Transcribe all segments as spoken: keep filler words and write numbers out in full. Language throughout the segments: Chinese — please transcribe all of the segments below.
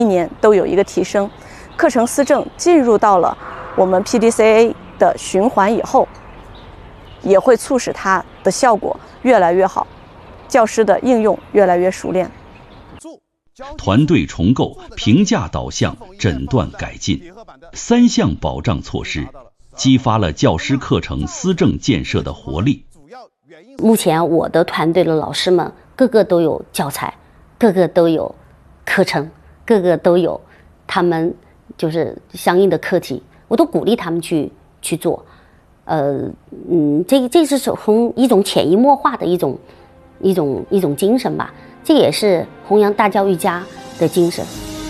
一年都有一个提升。课程思政进入到了我们 P D C A 的循环以后，也会促使它的效果越来越好，教师的应用越来越熟练。 团队重构、评价导向、诊断改进三项保障措施，激发了教师课程思政建设的活力。 目前我的团队的老师们个个都有教材，个个都有课程，个个都有他们就是相应的课题，我都鼓励他们去去做。呃，嗯，这这是从一种潜移默化的一种一种一种精神吧，这也是弘扬大教育家的精神。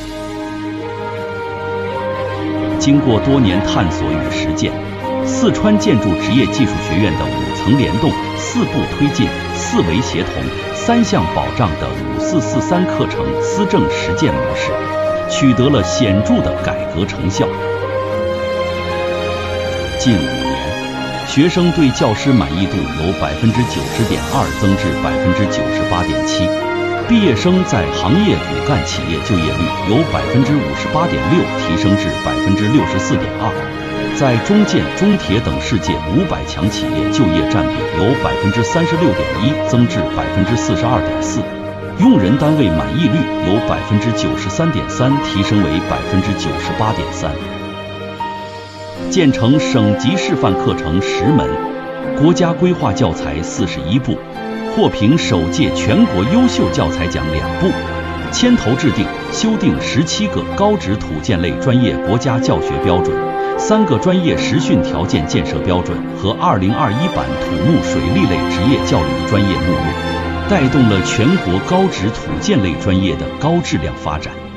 经过多年探索与实践，四川建筑职业技术学院的五层联动、四步推进、四维协同、三项保障的五四四三课程思政实践模式，取得了显著的改革成效。近五年，学生对教师满意度由百分之九十点二增至百分之九十八点七，毕业生在行业骨干企业就业率由百分之五十八点六提升至百分之六十四点二，在中建、中铁等世界五百强企业就业占比由百分之三十六点一增至百分之四十二点四，用人单位满意率由百分之九十三点三提升为百分之九十八点三。建成省级示范课程十门，国家规划教材四十一部，获评首届全国优秀教材奖两部，牵头制定、修订十七个高职土建类专业国家教学标准，三个专业实训条件建设标准和二零二一版土木水利类职业教育专业目录，带动了全国高职土建类专业的高质量发展。